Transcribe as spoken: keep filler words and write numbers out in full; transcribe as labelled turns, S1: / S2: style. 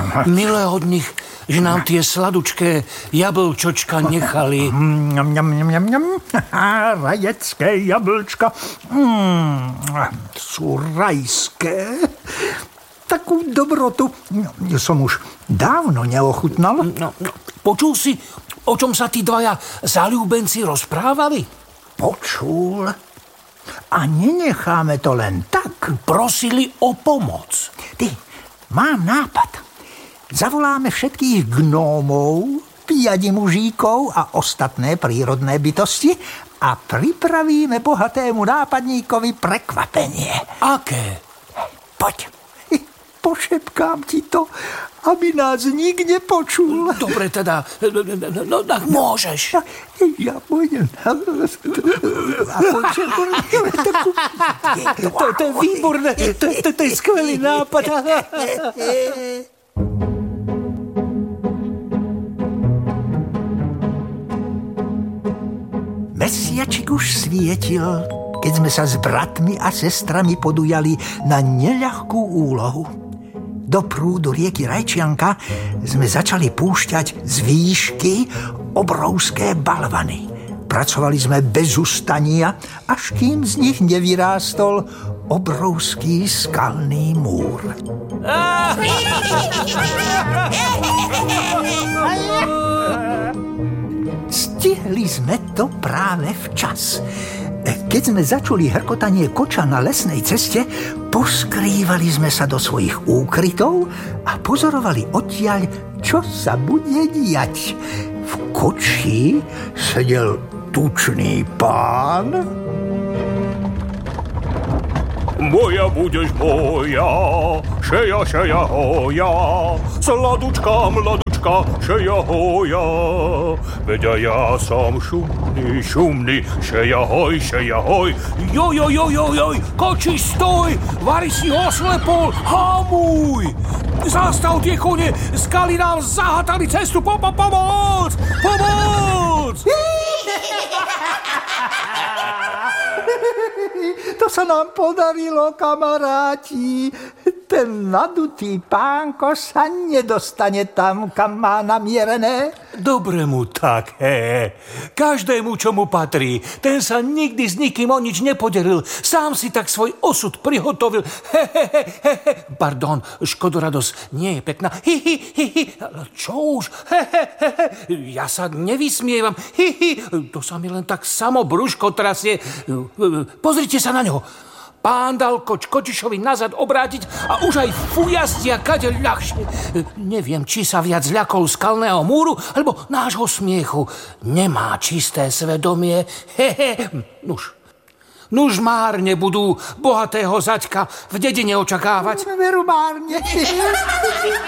S1: Milé od nich, že nám tie sladučké jablčočka nechali.
S2: Mňam, mňam, mňam, mňam. Rajecké jablčka. Mm, sú rajské. Takú dobrotu som už dávno neochutnal.
S1: No, no, počul si, o čom sa tí dvaja zaľúbenci rozprávali?
S2: Počul. A nenecháme to len tak.
S1: Prosili o pomoc.
S2: Ty, mám nápad. Zavoláme všetkých gnómov, piadi mužíkov a ostatné prírodné bytosti a pripravíme bohatému nápadníkovi prekvapenie.
S1: Aké?
S2: Poď. Pošepkám ti to, aby nás nik nepočul.
S1: Dobre, teda, no, no môžeš.
S2: Ja pôjdem. To je výborné, to je skvelý nápad. Mesiačik už svietil, keď sme sa s bratmi a sestrami podujali na neľahkú úlohu. Do prúdu rieky Rajčianka sme začali púšťať z výšky obrovské balvany. Pracovali sme bez ustania, až kým z nich nevyrástol obrovský skalný múr. Stihli sme to práve včas. Keď sme začuli hrkotanie koča na lesnej ceste, poskrývali sme sa do svojich úkrytov a pozorovali odtiaľ, čo sa bude diať. V koči sedel tučný pán.
S3: Moja budeš moja, šeja, šeja, hoja, sladučka, mladučka, šeja, hoja. Veď ja som šumný, šumný, šeja, hoj, šeja, hoj.
S1: Joj, joj, joj, joj, joj, koči, stoj, Vari si oslepol, hamuj. Zastav tie kone, skaly nám zahatali cestu, po, po, pomoc, pomoc.
S2: To sa nám podarilo, kamaráti. Ten nadutý pánko sa nedostane tam, kam má namierené.
S1: Dobre mu tak, he. Každému, čo mu patrí. Ten sa nikdy s nikým o nič nepodelil. Sám si tak svoj osud prihotovil. He, he, he, he. Pardon, škodoradosť nie je pekná. Hi, hi, hi, hi. Čo už? He, he, he, he. Ja sa nevysmievam. Hi, hi. To sa mi len tak samo brúško trasie. Pozrite sa na ňo. Pán dal koč Kočišovi nazad obrátiť a už aj fujastia kade ľahšie. Neviem, či sa viac ľakol skalného múru, alebo nášho smiechu. Nemá čisté svedomie. Hehe. Nuž. Nuž márne budú bohatého zaďka v dedine očakávať.
S2: Veru márne.